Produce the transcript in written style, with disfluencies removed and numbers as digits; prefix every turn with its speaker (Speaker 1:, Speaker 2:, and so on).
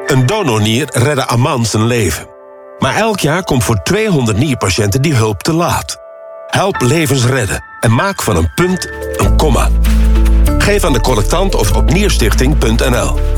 Speaker 1: Een donornier redde Aman zijn leven. Maar elk jaar komt voor 200 nierpatiënten die hulp te laat. Help levens redden en maak van een punt een komma. Geef aan de collectant of op nierstichting.nl.